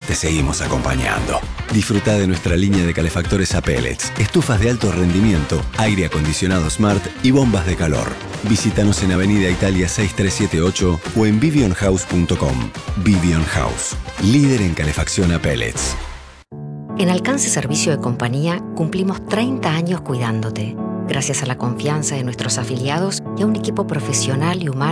te seguimos acompañando. Disfruta de nuestra línea de calefactores a pellets, estufas de alto rendimiento, aire acondicionado Smart y bombas de calor. Visítanos en Avenida Italia 6378 o en vivionhouse.com. Vivion House, líder en calefacción a pellets. En Alcance Servicio de Compañía cumplimos 30 años cuidándote, gracias a la confianza de nuestros afiliados y a un equipo profesional y humano